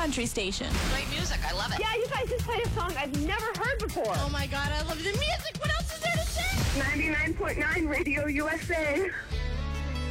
country station. Great music. I love it. Yeah, you guys just played a song I've never heard before. Oh my God, I love the music. What else is there to say? 99.9 Radio USA.